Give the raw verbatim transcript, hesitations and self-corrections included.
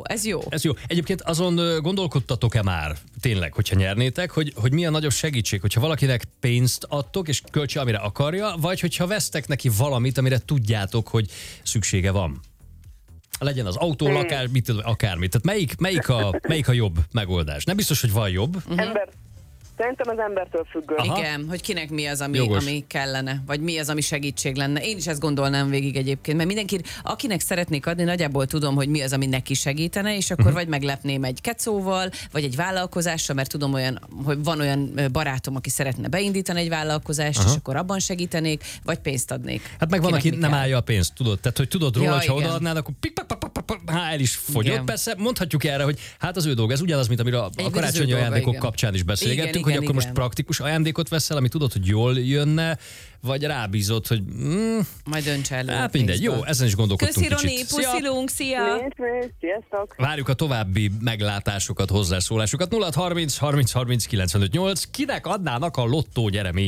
ez jó. Ez jó. Egyébként azon ö, gondolkodtatok-e már tényleg, hogyha nyernétek, hogy, hogy mi a nagyobb segítség, hogyha valakinek pénzt adtok, és költse, amire akarja, vagy hogyha vesztek neki valamit, amire tudjátok, hogy szüksége van? Legyen az autó, lakás, mit tudom, akármit. Tehát melyik, melyik, a, melyik a jobb megoldás? Nem biztos, hogy van jobb. Uh-huh. Ember, szerintem az embertől függő. Aha. Igen, hogy kinek mi az, ami, Jogos. ami kellene, vagy mi az, ami segítség lenne. Én is ezt gondolnám végig egyébként, mert mindenki, akinek szeretnék adni, nagyjából tudom, hogy mi az, ami neki segítene, és akkor uh-huh. vagy meglepném egy kecóval, vagy egy vállalkozással, mert tudom olyan, hogy van olyan barátom, aki szeretne beindítani egy vállalkozást, Aha. és akkor abban segítenék, vagy pénzt adnék. Hát meg van, Kinek aki mi nem kell. állja a pénzt, tudod? Tehát, hogy tudod róla, Ja, hogy ha igen. odaadnád, akkor pik, pik, pik, pik, pik, pik, há, el is fogyott. Igen. Persze mondhatjuk erre, hogy hát az ő dolga, ez ugyanaz, mint amiről a Egy karácsonyi dolga, ajándékok igen. kapcsán is beszélgettünk, Igen, hogy igen, akkor most igen. praktikus ajándékot veszel, ami tudod, hogy jól jönne, vagy rábízod, hogy mm, Majd dönts el. hát mindegy, jó, ezen is gondolkodtunk Köszi, Roni, kicsit. Szia! puszilunk, szia! Nincs, nincs, sziasztok! Várjuk a további meglátásokat, hozzászólásokat. nulla hat harminc harminc harminc kilencvenöt nyolc. Kinek adnának a lottó nyeremény?